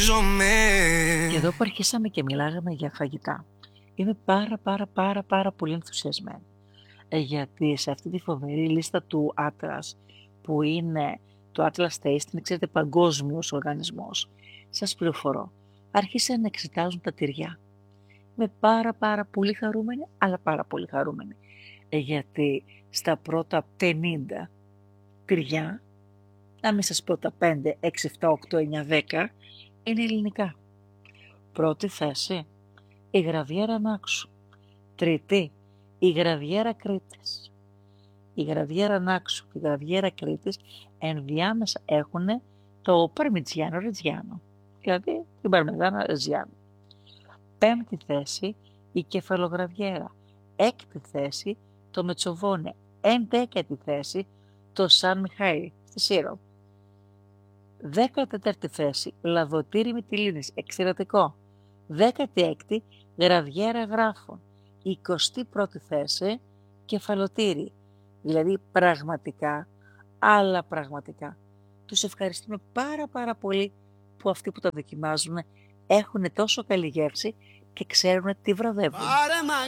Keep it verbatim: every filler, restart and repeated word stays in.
Και εδώ που αρχίσαμε και μιλάγαμε για φαγητά, είμαι πάρα πάρα πάρα πάρα πολύ ενθουσιασμένη. Ε, γιατί σε αυτή τη φοβερή λίστα του Atlas, που είναι το Atlas Taste, είναι, ξέρετε, παγκόσμιος οργανισμός, σας πληροφορώ, άρχισαν να εξετάζουν τα τυριά. Είμαι πάρα πάρα πολύ χαρούμενη, αλλά πάρα πολύ χαρούμενη. Ε, γιατί στα πρώτα πενήντα τυριά, να μην σας πω τα πέντε, έξι, επτά, οκτώ, εννιά, δέκα, είναι ελληνικά. Πρώτη θέση, η Γραβιέρα Νάξου. Τρίτη, η Γραβιέρα Κρήτης. Η Γραβιέρα Νάξου και η Γραβιέρα Κρήτης ενδιάμεσα έχουν το Παρμιτζιάνο Ρετζιάνο, δηλαδή την Παρμεζάνα Ρετζιάνο. Πέμπτη θέση, η Κεφαλογραβιέρα. Έκτη θέση, το Μετσοβόνε. Ενδέκατη θέση, το Σαν Μιχαήλ στη Σύρο. Δέκατη θέση, Λαδοτήρι Μυτιλίνης, εξαιρετικό. Δέκατη έκτη, Γραβιέρα Γράφων. εικοστή πρώτη θέση, Κεφαλοτήρι. Δηλαδή πραγματικά, αλλά πραγματικά, τους ευχαριστούμε πάρα πάρα πολύ που αυτοί που τα δοκιμάζουν έχουν τόσο καλή γεύση και ξέρουν τι βραβεύουν.